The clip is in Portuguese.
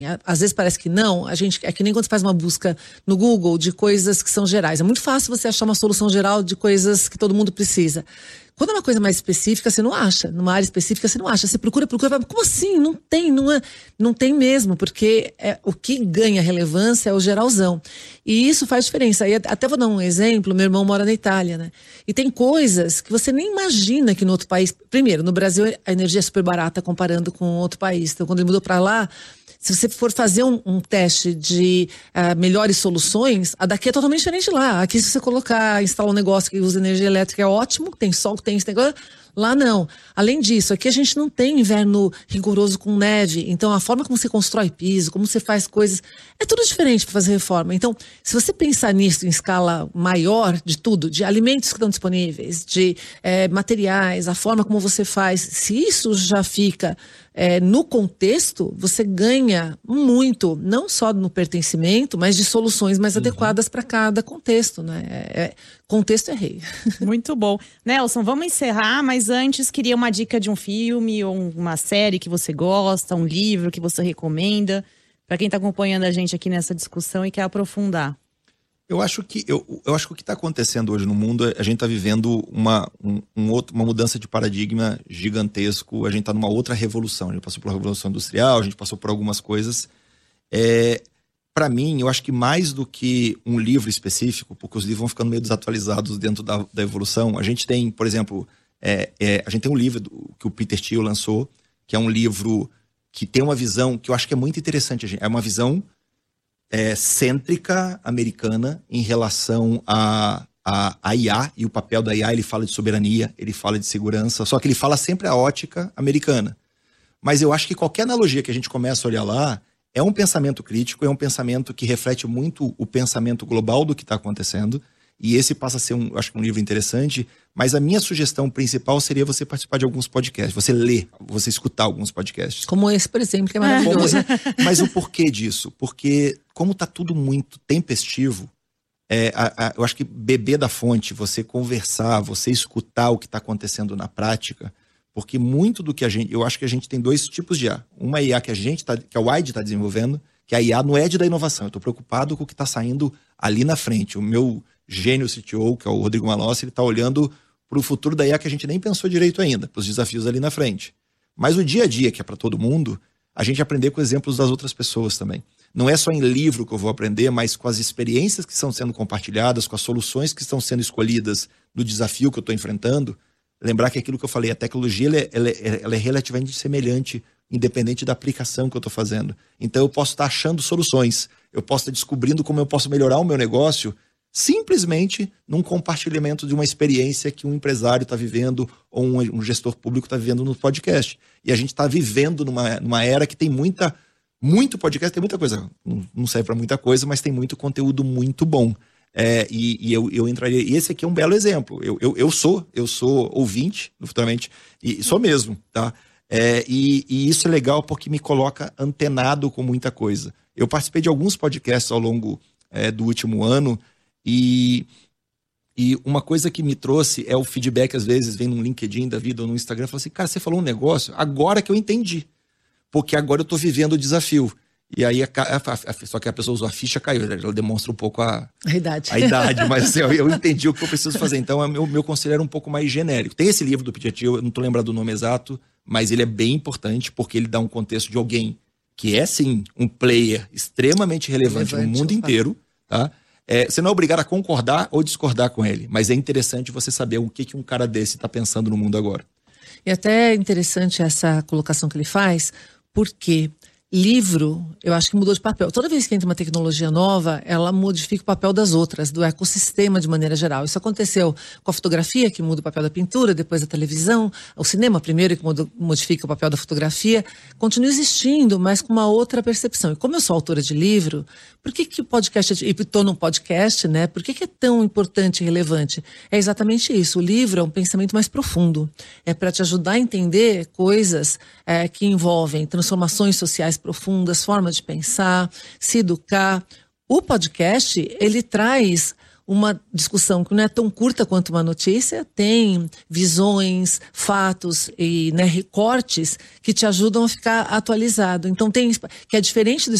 Às vezes parece que não, é que nem quando você faz uma busca no Google de coisas que são gerais. É muito fácil você achar uma solução geral de coisas que todo mundo precisa. Quando é uma coisa mais específica, você não acha. Numa área específica, você não acha. Você procura, como assim? Não tem, não tem mesmo, porque o que ganha relevância é o geralzão. E isso faz diferença. E até vou dar um exemplo, meu irmão mora na Itália, né? E tem coisas que você nem imagina que no outro país... Primeiro, no Brasil a energia é super barata comparando com outro país. Então, quando ele mudou para lá... Se você for fazer um teste de melhores soluções, a daqui é totalmente diferente de lá. Aqui, se você instalar um negócio que usa energia elétrica, é ótimo, tem sol, tem esse negócio. Lá não. Além disso, aqui a gente não tem inverno rigoroso com neve. Então, a forma como você constrói piso, como você faz coisas, é tudo diferente para fazer reforma. Então, se você pensar nisso em escala maior de tudo, de alimentos que estão disponíveis, de materiais, a forma como você faz, se isso já fica no contexto, você ganha muito, não só no pertencimento, mas de soluções mais adequadas para cada contexto, né? Contexto é rei. Muito bom. Nelson, vamos encerrar, mas antes queria uma dica de um filme ou uma série que você gosta, um livro que você recomenda, para quem está acompanhando a gente aqui nessa discussão e quer aprofundar. Eu acho que o que está acontecendo hoje no mundo, a gente está vivendo uma mudança de paradigma gigantesco, a gente está numa outra revolução. A gente passou pela Revolução Industrial, a gente passou por algumas coisas. Para mim, eu acho que mais do que um livro específico, porque os livros vão ficando meio desatualizados dentro da evolução, a gente tem, por exemplo, a gente tem um livro que o Peter Thiel lançou, que é um livro que tem uma visão que eu acho que é muito interessante. É uma visão cêntrica americana em relação a IA e o papel da IA. Ele fala de soberania, ele fala de segurança, só que ele fala sempre a ótica americana. Mas eu acho que qualquer analogia que a gente começa a olhar lá é um pensamento crítico, é um pensamento que reflete muito o pensamento global do que está acontecendo, e esse passa a ser acho que um livro interessante, mas a minha sugestão principal seria você participar de alguns podcasts, você ler, você escutar alguns podcasts. Como esse, por exemplo, que é maravilhoso. Mas o porquê disso? Porque como está tudo muito tempestivo, eu acho que beber da fonte, você conversar, você escutar o que está acontecendo na prática, porque muito do que eu acho que a gente tem dois tipos de IA. Uma IA que que a WIDE está desenvolvendo, que a IA no edge da inovação. Eu estou preocupado com o que está saindo ali na frente. O meu gênio CTO, que é o Rodrigo Malossi, ele está olhando para o futuro da IA que a gente nem pensou direito ainda, para os desafios ali na frente. Mas o dia a dia, que é para todo mundo, a gente aprender com exemplos das outras pessoas também. Não é só em livro que eu vou aprender, mas com as experiências que estão sendo compartilhadas, com as soluções que estão sendo escolhidas do desafio que eu estou enfrentando. Lembrar que aquilo que eu falei, a tecnologia ela é relativamente semelhante, independente da aplicação que eu estou fazendo. Então eu posso estar achando soluções, eu posso estar descobrindo como eu posso melhorar o meu negócio, simplesmente num compartilhamento de uma experiência que um empresário está vivendo ou um gestor público está vivendo no podcast. E a gente está vivendo numa era que tem muito podcast, tem muita coisa, não serve para muita coisa, mas tem muito conteúdo muito bom. E eu entraria. E esse aqui é um belo exemplo. Eu sou ouvinte, futuramente, e sou mesmo, tá? E isso é legal porque me coloca antenado com muita coisa. Eu participei de alguns podcasts ao longo do último ano, e uma coisa que me trouxe é o feedback, às vezes, vem no LinkedIn da vida ou no Instagram, fala assim, cara, você falou um negócio, agora que eu entendi. Porque agora eu tô vivendo o desafio. E aí, só que a pessoa usou a ficha, caiu. Ela demonstra um pouco a idade. Mas assim, eu entendi o que eu preciso fazer. Então, meu conselho era um pouco mais genérico. Tem esse livro do Peter Thiel, eu não tô lembrado do nome exato, mas ele é bem importante porque ele dá um contexto de alguém que é, sim, um player extremamente relevante no mundo inteiro, tá? Você não é obrigado a concordar ou discordar com ele, mas é interessante você saber o que um cara desse está pensando no mundo agora. E até é interessante essa colocação que ele faz, porque livro, eu acho que mudou de papel. Toda vez que entra uma tecnologia nova, ela modifica o papel das outras, do ecossistema de maneira geral. Isso aconteceu com a fotografia, que muda o papel da pintura, depois a televisão, o cinema primeiro, que modifica o papel da fotografia. Continua existindo, mas com uma outra percepção. E como eu sou autora de livro, por que o podcast, e estou num podcast, né? Por que é tão importante e relevante? É exatamente isso. O livro é um pensamento mais profundo. É para te ajudar a entender coisas que envolvem transformações sociais profundas, forma de pensar, se educar. O podcast, ele traz uma discussão que não é tão curta quanto uma notícia, tem visões, fatos e, né, recortes que te ajudam a ficar atualizado. Então tem que é diferente do